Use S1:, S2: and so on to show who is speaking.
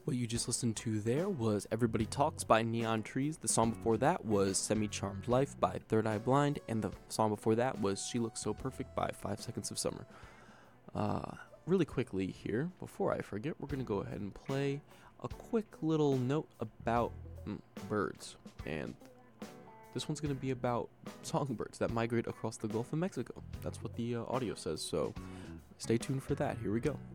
S1: What you just listened to there was Everybody Talks by Neon Trees. The song before that was Semi-Charmed Life by Third Eye Blind. And the song before that was She Looks So Perfect by 5 Seconds of Summer. Really quickly here, before I forget, we're going to go ahead and play a quick little note about birds. And this one's going to be about songbirds that migrate across the Gulf of Mexico. That's what the audio says, so stay tuned for that. Here we go.